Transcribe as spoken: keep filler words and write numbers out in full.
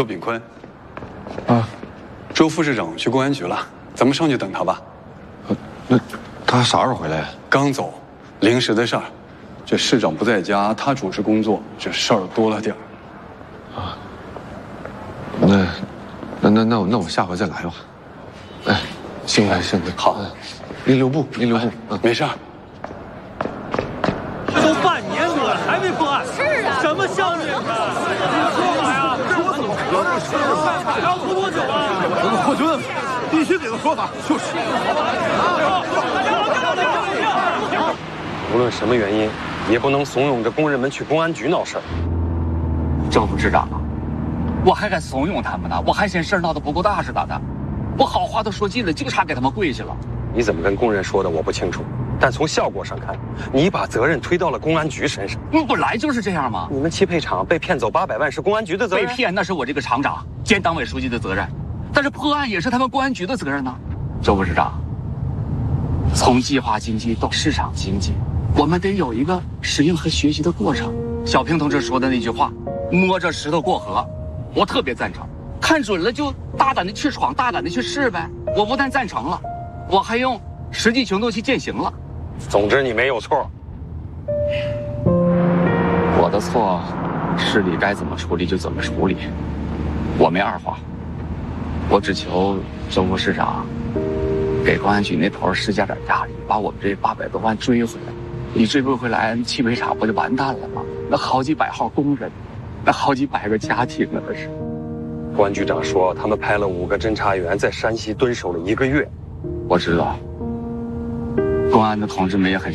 周炳坤。 啊， 周副市长去公安局了，咱们上去等他吧。 呃，那他啥时候回来呀？ 刚走，临时的事儿。这市长不在家，他主持工作，这事儿多了点儿。 啊，那，那那那我那我下回再来吧。哎，幸会幸会。 好， 您留步，您留步。 嗯，没事儿。 这都半年多了，还没破案。 是啊， 什么效率啊？说法呀！这我怎么可能是？还要拖多久啊？ 霍军，必须给个说法。就是。 无论什么原因，也不能怂恿着工人们去公安局闹事儿。 周副市长啊，我还敢怂恿他们呢？我还嫌事儿闹得不够大是咋的？我好话都说尽了，就差给他们跪下了。 你怎么跟工人说的我不清楚，但从效果上看，你把责任推到了公安局身上。 嗯，本来就是这样嘛。 你们汽配厂被骗走八百万是公安局的责任？ 被骗那是我这个厂长兼党委书记的责任，但是破案也是他们公安局的责任呢。周副市长，从计划经济到市场经济，我们得有一个适应和学习的过程。小平同志说的那句话，摸着石头过河，我特别赞成。看准了就大胆的去闯，大胆的去试呗。我不但赞成了，我还用实际行动去践行了。 总之你没有错。 我的错，市里该怎么处理就怎么处理，我没二话。我只求周副市长给公安局那头施加点压力，把我们这八百多万追回来。你追不回来，汽配厂不就完蛋了吗？那好几百号工人，那好几百个家庭啊，那是。 公安局长说，他们派了五个侦查员在山西蹲守了一个月。 我知道，公安的同志们也很